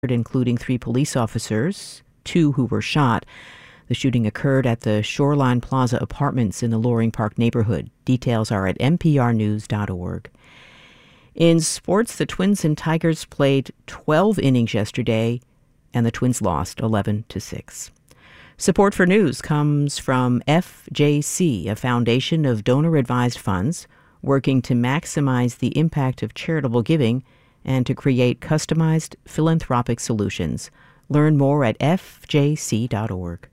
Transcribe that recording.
including 3 police officers, 2 who were shot. The shooting occurred at the Shoreline Plaza Apartments in the Loring Park neighborhood. Details are at nprnews.org. In sports, the Twins and Tigers played 12 innings yesterday, and the Twins lost 11-6. Support for news comes from FJC, a foundation of donor-advised funds working to maximize the impact of charitable giving and to create customized philanthropic solutions. Learn more at fjc.org.